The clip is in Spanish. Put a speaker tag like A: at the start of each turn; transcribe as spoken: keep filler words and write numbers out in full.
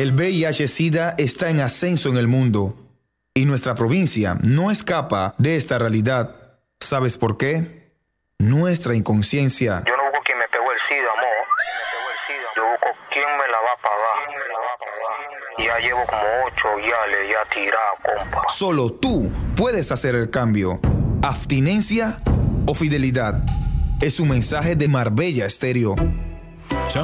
A: El V I H-Sida está en ascenso en el mundo y nuestra provincia no escapa de esta realidad. ¿Sabes por qué? Nuestra inconsciencia.
B: Yo no busco quien me pegó el SIDA, amor. Yo busco quién me la va a pagar. Ya llevo como ocho yales ya tirado, compa.
A: Solo tú puedes hacer el cambio. Abstinencia o fidelidad. Es un mensaje de Marbella Estéreo.